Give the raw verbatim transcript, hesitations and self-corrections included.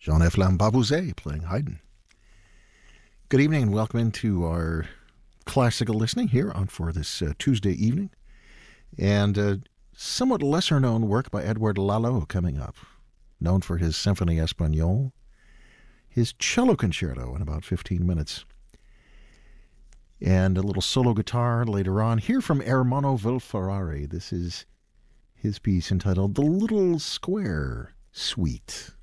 Jean-F. Lambavouze playing Haydn. Good evening and welcome into our classical listening here on for this uh, Tuesday evening. And a somewhat lesser known work by Edouard Lalo coming up, known for his Symphonie Espagnole, his cello concerto in about fifteen minutes, and a little solo guitar later on. Here from Ermanno Vilfarari, this is his piece entitled The Little Square Suite.